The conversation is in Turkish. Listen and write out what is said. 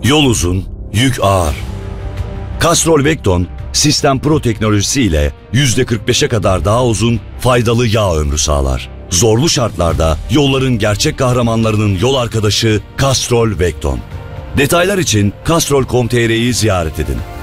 Yol uzun, yük ağır. Castrol Vecton, Sistem Pro teknolojisi ile %45'e kadar daha uzun, faydalı yağ ömrü sağlar. Zorlu şartlarda yolların gerçek kahramanlarının yol arkadaşı Castrol Vecton. Detaylar için castrol.com.tr'yi ziyaret edin.